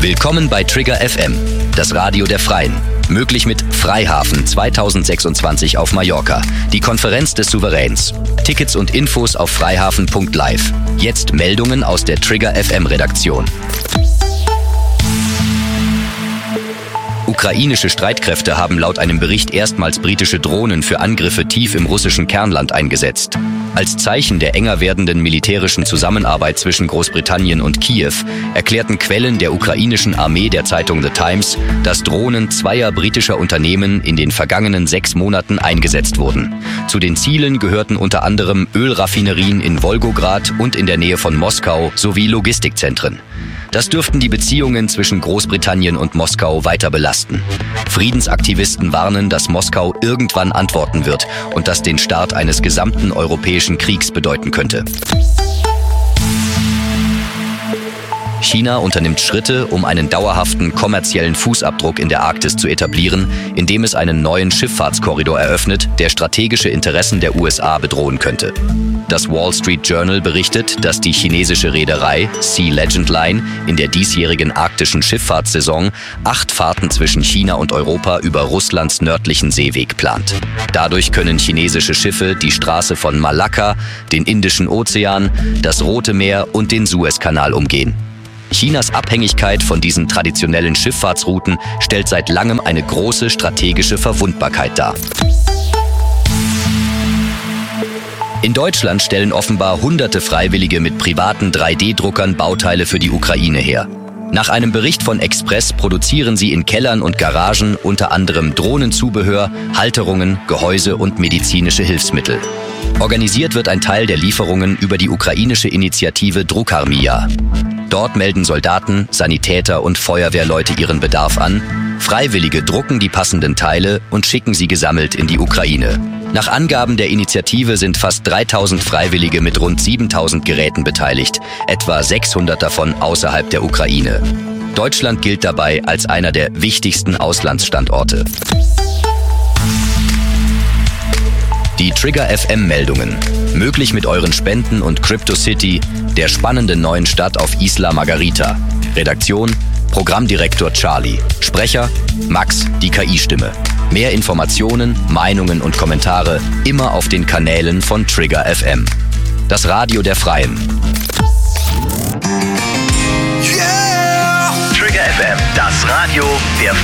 Willkommen bei Trigger FM, das Radio der Freien. Möglich mit Freihafen 2026 auf Mallorca, die Konferenz des Souveräns. Tickets und Infos auf freihafen.live. Jetzt Meldungen aus der Trigger FM Redaktion. Ukrainische Streitkräfte haben laut einem Bericht erstmals britische Drohnen für Angriffe tief im russischen Kernland eingesetzt. Als Zeichen der enger werdenden militärischen Zusammenarbeit zwischen Großbritannien und Kiew erklärten Quellen der ukrainischen Armee der Zeitung The Times, dass Drohnen zweier britischer Unternehmen in den vergangenen 6 Monaten eingesetzt wurden. Zu den Zielen gehörten unter anderem Ölraffinerien in Wolgograd und in der Nähe von Moskau sowie Logistikzentren. Das dürften die Beziehungen zwischen Großbritannien und Moskau weiter belasten. Friedensaktivisten warnen, dass Moskau irgendwann antworten wird und das den Start eines gesamten europäischen Kriegs bedeuten könnte. China unternimmt Schritte, um einen dauerhaften kommerziellen Fußabdruck in der Arktis zu etablieren, indem es einen neuen Schifffahrtskorridor eröffnet, der strategische Interessen der USA bedrohen könnte. Das Wall Street Journal berichtet, dass die chinesische Reederei Sea Legend Line in der diesjährigen arktischen Schifffahrtssaison 8 Fahrten zwischen China und Europa über Russlands nördlichen Seeweg plant. Dadurch können chinesische Schiffe die Straße von Malakka, den Indischen Ozean, das Rote Meer und den Suezkanal umgehen. Chinas Abhängigkeit von diesen traditionellen Schifffahrtsrouten stellt seit langem eine große strategische Verwundbarkeit dar. In Deutschland stellen offenbar hunderte Freiwillige mit privaten 3D-Druckern Bauteile für die Ukraine her. Nach einem Bericht von Express produzieren sie in Kellern und Garagen unter anderem Drohnenzubehör, Halterungen, Gehäuse und medizinische Hilfsmittel. Organisiert wird ein Teil der Lieferungen über die ukrainische Initiative Drukarmija. Dort melden Soldaten, Sanitäter und Feuerwehrleute ihren Bedarf an. Freiwillige drucken die passenden Teile und schicken sie gesammelt in die Ukraine. Nach Angaben der Initiative sind fast 3000 Freiwillige mit rund 7000 Geräten beteiligt, etwa 600 davon außerhalb der Ukraine. Deutschland gilt dabei als einer der wichtigsten Auslandsstandorte. Die Trigger FM Meldungen. Möglich mit euren Spenden und CryptoCity, der spannenden neuen Stadt auf Isla Margarita. Redaktion: Programmdirektor Charlie. Sprecher: Max, die KI-Stimme. Mehr Informationen, Meinungen und Kommentare immer auf den Kanälen von Trigger FM. Das Radio der Freien. Yeah! Trigger FM, das Radio der